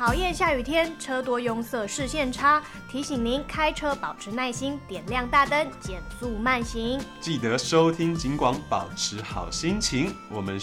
讨厌下雨天，车多拥塞，视线差，提醒您开车保持耐心，点亮大灯，减速慢行。 记得收听警广，保持好心情。我们